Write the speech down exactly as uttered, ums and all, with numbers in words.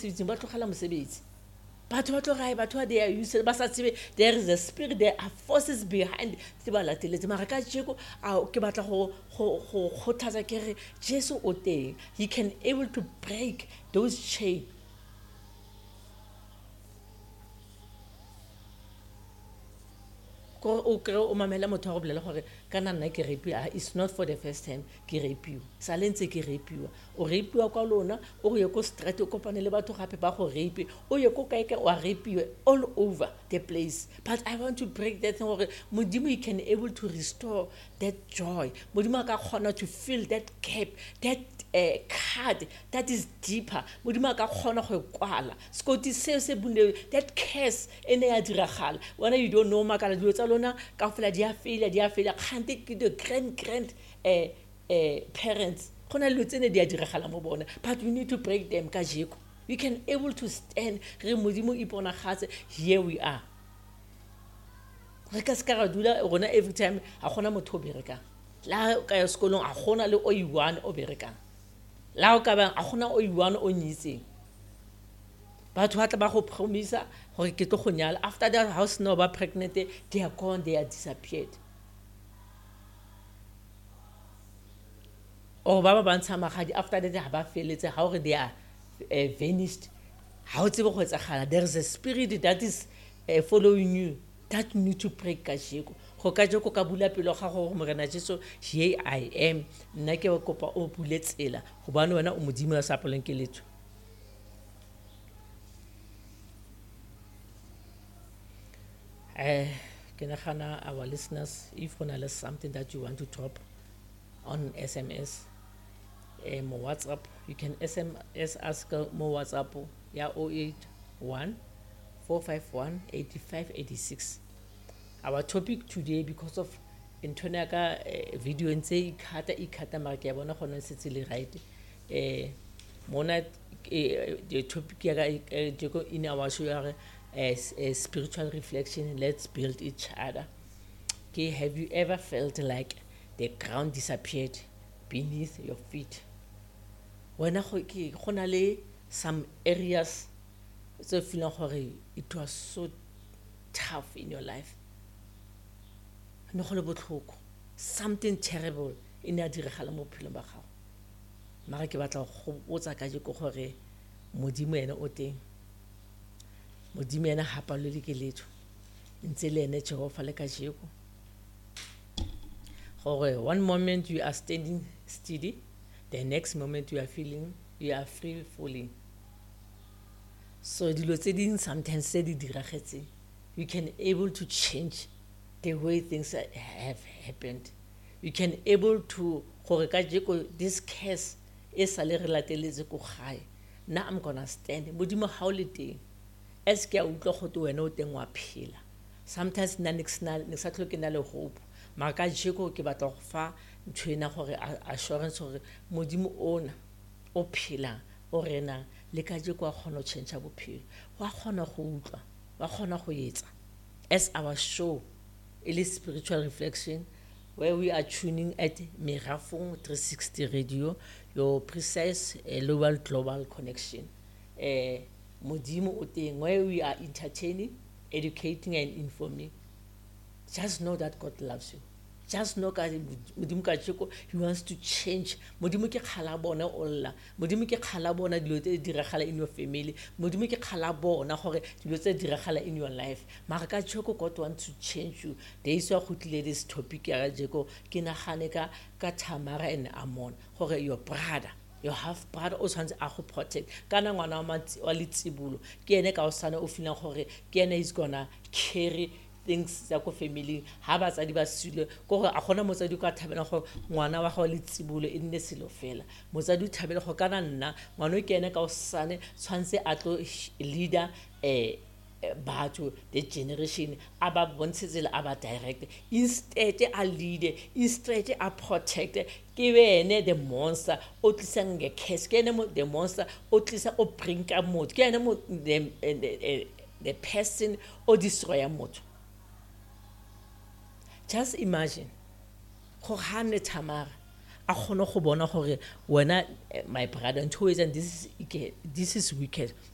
mosebetsing ba tlogela mosebetsi batho ba tlogae batho they are used ba sa tsebe there is a spirit, there are forces behind tse ba lateletse mara ka jeko a ke batla go go go kgothatsa ke re Jesu o teng. He can able to break those chains. O kry o mamela motho wa go bolela gore kana nna ke rapiwa. It's not for the first time ke rapiwa sa le ntse ke rapiwa o rapiwa kwa lona o go ye ko straight o kopane le batho gape ba go rape o ye ko kae ka wa rapiwa all over the place. But I want to break that thing gore modimo he can able to restore that joy. Modimo ka kgona to fill that gap, that uh, card that is deeper. Modimo ka kgona go kwala skoti se se bule that curse ene ya diragala wena you don't know makala dilo tsa lona ka fela dia failure dia failure khante ke the grand grand eh eh parents gona le tsene dia diragala mo bona, but we need to break them ka jeko. We can able to stand re modimo ipona gatse. Here we are re ka ska ra dula rona every time a gona motho bereka la ka ya sekolong a gona le o i one o bereka la o ka ba a gona o i one o nyitseng batho ba tla ba go promisa gore ke tlo go nyala after that house no ba pregnant they are gone, they are disappeared. O ba ba bantsha magadi after that ha ba feletse ha gore they are uh, vanished. Ha o tsebe go etsagala there is a spirit that is uh, following you that need to break ka jeko go ka jeko ka bula pelo ga go morena Jesu here I am nna ke kopa o bule tsela go bana wena o modimo sa poleng ke letho. Uh, can I our listeners, if you have something that you want to drop on S M S, uh, more WhatsApp, you can S M S ask more WhatsApp, yeah, oh eight one, four five one, eight five eight six. Our topic today, because of Intonaka uh, video and say, Ikata Ikata Markabona Hono Sicily, right? Uh, Mona, uh, the topic uh, in our show. As a spiritual reflection, let's build each other. Okay, have you ever felt like the ground disappeared beneath your feet? When I some areas, so feeling like it was so tough in your life. Something terrible in your direction mo phelo ba gago. Mara ke batla go botsa ka jeko gore modimo ene o teng. Modimo ena hapa le ke letho ntse le ene Jehova le ka jeko gore one moment you are standing steady, the next moment you are feeling you are free falling. So dilo tse ding sometimes se di diragetse you can able to change the way things have happened. You can able to gore ka jeko this curse e sa le relateletse go gae. Now I'm gonna stand modimo ha o le teng. As ke a utlwa go to wena o teng wa phela sometimes nna nexna nexa tlo ke na le hope mara ka jeko ke batla go fa ntshwena gore assurance gore modimo ona o phela o rena le ka jeko a gona go change bophelo wa gona go utlwa wa gona go etsa as our show it is spiritual reflection where we are tuning at Mirafong three sixty radio, your precise uh, global global connection. Uh, Modimo Oteng, where we are entertaining, educating, and informing. Just know that God loves you. Just know that Modimo ka jeko he wants to change. Modimo ke khala bona olla. Modimo ke khala bona dilo tse diragala in your family. Modimo ke khala bona gore dilo tse diragala in your life. Mara ka jeko God wants to change you. There is a good this topic ya jeko ke nagane ka ka Tamara and Amon gore your brother your half brother o tshwantse a go protect kana ngwana wa letsibulo ke ene ka o sana o feeling gore ke ene is gonna carry things tsa go family ha ba tsadi ba sile go gore a gona motsadi ka thabela go ngwana wa go letsibulo e nne selo fela motsadi o thabela go kana nna ngwana ke ene ka o sane tshwantse a tlo leader eh batho the generation aba bontshetsela aba direct instead a leader instead a protect ke bene the monster o tlisang ge curse ke ene the monster o tlisa o bring ka mot ke ene the, the the person o destroy mot. Just imagine go hane Tamara a gone go bona gore wena my brother and two ways and this is this is wicked